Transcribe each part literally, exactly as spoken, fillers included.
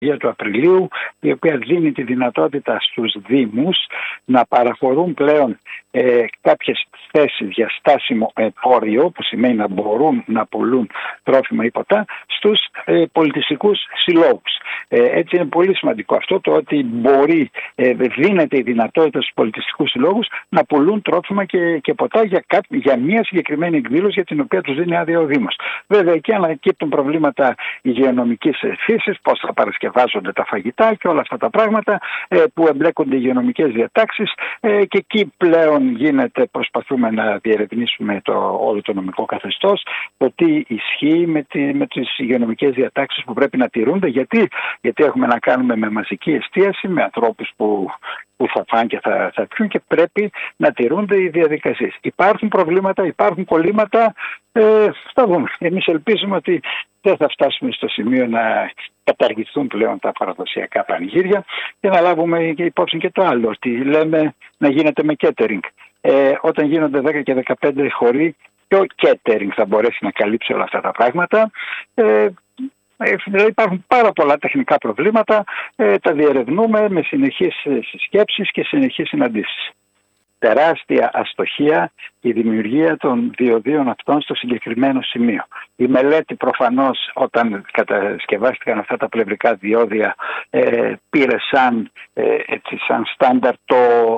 για του Απριλίου, η οποία δίνει τη δυνατότητα στους Δήμους να παραχωρούν πλέον ε, κάποιες θέσεις για στάσιμο εμπόριο, που σημαίνει να μπορούν να πουλούν τρόφιμα ή ποτά, στους ε, πολιτιστικούς συλλόγους. Ε, έτσι είναι πολύ σημαντικό αυτό, το ότι μπορεί, ε, δίνεται η δυνατότητα στους πολιτιστικούς συλλόγους να πουλούν τρόφιμα και, και ποτά για, κά, για μια συγκεκριμένη εκδήλωση για την οποία τους δίνει άδεια ο Δήμος. Βέβαια, εκεί ανακύπτουν προβλήματα υγειονομικής φύσης, πώς θα παρασκευάζονται τα φαγητά και όλα αυτά τα πράγματα ε, που εμπλέκονται υγειονομικές διατάξεις, ε, και εκεί πλέον γίνεται, προσπαθούμε να διερευνήσουμε το, όλο το νομικό καθεστώς, το τι ισχύει με, τη, με τις υγειονομικές διατάξεις που πρέπει να τηρούνται, γιατί, γιατί έχουμε να κάνουμε με μαζική εστίαση, με ανθρώπους που, που θα φάνε και θα, θα πιούν, και πρέπει να τηρούνται οι διαδικασίες. Υπάρχουν προβλήματα, υπάρχουν κολλήματα, ε, θα δούμε. Εμείς ελπίζουμε ότι δεν θα φτάσουμε στο σημείο να καταργηθούν πλέον τα παραδοσιακά πανηγύρια, και να λάβουμε υπόψη και το άλλο, ότι λέμε να γίνεται με catering. Ε, όταν γίνονται δέκα και δεκαπέντε χωρί, και ο catering θα μπορέσει να καλύψει όλα αυτά τα πράγματα. Ε, Δηλαδή υπάρχουν πάρα πολλά τεχνικά προβλήματα, ε, τα διερευνούμε με συνεχείς συσκέψεις και συνεχείς συναντήσεις. Τεράστια αστοχία η δημιουργία των διοδίων αυτών στο συγκεκριμένο σημείο. Η μελέτη προφανώς, όταν κατασκευάστηκαν αυτά τα πλευρικά διόδια, ε, πήρε σαν, ε, έτσι, σαν στάνταρ το...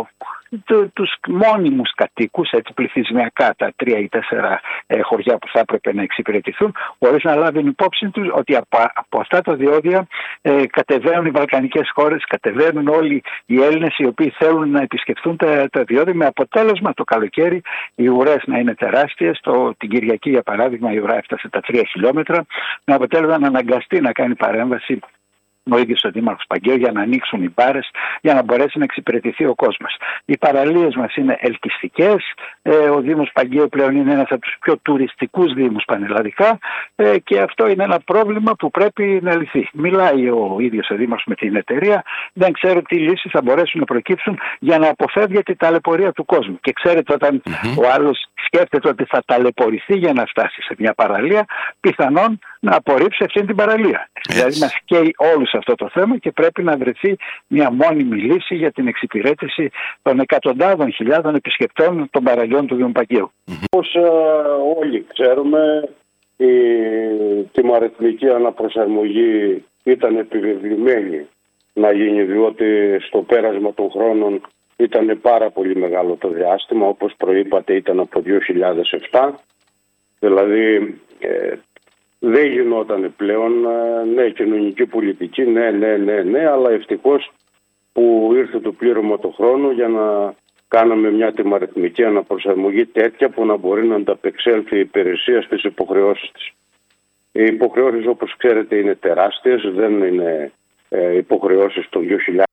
τους μόνιμους κατοίκους, έτσι, πληθυσμιακά, τα τρία ή τέσσερα ε, χωριά που θα έπρεπε να εξυπηρετηθούν, χωρίς να λάβουν υπόψη τους ότι από, από αυτά τα διόδια ε, κατεβαίνουν οι βαλκανικές χώρες, κατεβαίνουν όλοι οι Έλληνες οι οποίοι θέλουν να επισκεφθούν τα, τα διόδια, με αποτέλεσμα το καλοκαίρι οι ουρές να είναι τεράστιες. Το, την Κυριακή, για παράδειγμα, η ουρά έφτασε τα τρία χιλιόμετρα, με αποτέλεσμα να αναγκαστεί να κάνει παρέμβαση ο ίδιος ο Δήμαρχος Παγκαίου για να ανοίξουν οι μπάρες, για να μπορέσει να εξυπηρετηθεί ο κόσμος. Οι παραλίες μας είναι ελκυστικές. Ε, ο Δήμος Παγκαίου πλέον είναι ένας από τους πιο τουριστικούς δήμους πανελλαδικά, ε, και αυτό είναι ένα πρόβλημα που πρέπει να λυθεί. Μιλάει ο ίδιος ο Δήμαρχος με την εταιρεία, δεν ξέρω τι λύσεις θα μπορέσουν να προκύψουν για να αποφεύγεται η ταλαιπωρία του κόσμου. Και ξέρετε, όταν mm-hmm. ο άλλος σκέφτεται ότι θα ταλαιπωρηθεί για να φτάσει σε μια παραλία, πιθανόν να απορρίψει αυτή την παραλία. Yes. Δηλαδή μας καίει όλους αυτό το θέμα, και πρέπει να βρεθεί μια μόνιμη λύση για την εξυπηρέτηση των εκατοντάδων χιλιάδων επισκεπτών των παραλιών του Δήμου Παγκαίου. Mm-hmm. Όπως ε, όλοι ξέρουμε, η τιμαριθμική αναπροσαρμογή ήταν επιβεβλημένη να γίνει, διότι στο πέρασμα των χρόνων ήταν πάρα πολύ μεγάλο το διάστημα. Όπως προείπατε, ήταν από δύο χιλιάδες επτά, δηλαδή ε, δεν γινόταν πλέον, ναι, κοινωνική πολιτική, ναι, ναι, ναι, ναι, αλλά ευτυχώς που ήρθε το πλήρωμα του χρόνου για να κάναμε μια τιμαριθμική αναπροσαρμογή τέτοια που να μπορεί να ανταπεξέλθει η υπηρεσία στις υποχρεώσεις της. Οι υποχρεώσεις, όπως ξέρετε, είναι τεράστιες, δεν είναι ε, υποχρεώσεις των δύο χιλιάδες.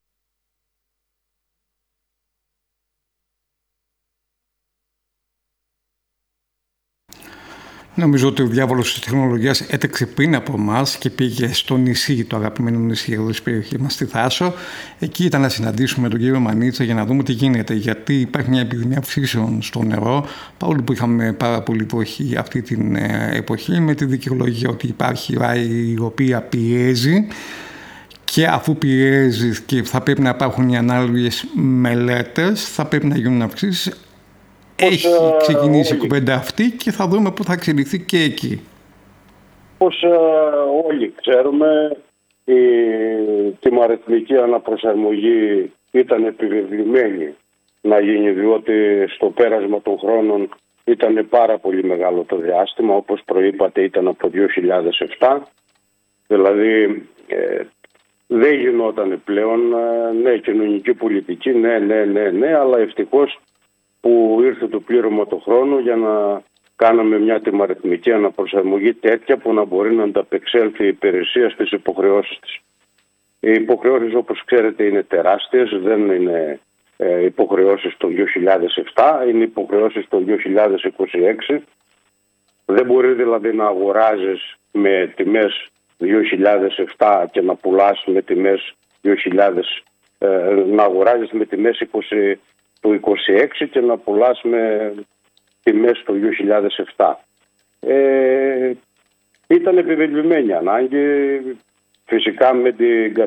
Νομίζω ότι ο διάβολος της τεχνολογίας έτρεξε πριν από εμάς και πήγε στο νησί, το αγαπημένο νησί εδώ στην περιοχή μας, στη Θάσο. Εκεί ήταν να συναντήσουμε τον κύριο Μανίτσα για να δούμε τι γίνεται. Γιατί υπάρχει μια επιδημία ψήσεων στο νερό, παρόλο που είχαμε πάρα πολύ βροχή αυτή την εποχή, με τη δικαιολογία ότι υπάρχει ράη η οποία πιέζει. Και αφού πιέζει και θα πρέπει να υπάρχουν οι ανάλογες μελέτες, θα πρέπει να γίνουν αυξήσεις. Έχει ξεκινήσει η κουβέντα αυτή και θα δούμε πού θα εξελιχθεί και εκεί. Όπως όλοι ξέρουμε, η τιμαριθμική αναπροσαρμογή ήταν επιβεβλημένη να γίνει, διότι στο πέρασμα των χρόνων ήταν πάρα πολύ μεγάλο το διάστημα. Όπως προείπατε, ήταν από δύο χιλιάδες επτά, δηλαδή ε, δεν γινόταν πλέον, ναι, κοινωνική πολιτική, ναι, ναι, ναι, ναι, αλλά ευτυχώς που ήρθε το πλήρωμα του χρόνου για να κάναμε μια τιμαριθμική αναπροσαρμογή τέτοια που να μπορεί να ανταπεξέλθει η υπηρεσία στις υποχρεώσεις της. Οι υποχρεώσεις, όπως ξέρετε, είναι τεράστιες, δεν είναι ε, υποχρεώσεις των δύο χιλιάδες επτά, είναι υποχρεώσεις των δύο χιλιάδες είκοσι έξι. Δεν μπορεί δηλαδή να αγοράζεις με τιμές δύο χιλιάδες επτά και να πουλάς με τιμές δύο χιλιάδες, ε, να αγοράζεις με τιμές είκοσι του είκοσι έξι και να πουλάς με τιμές του δύο χιλιάδες επτά. Ε, ήταν επιβεβλημένη ανάγκη, φυσικά με την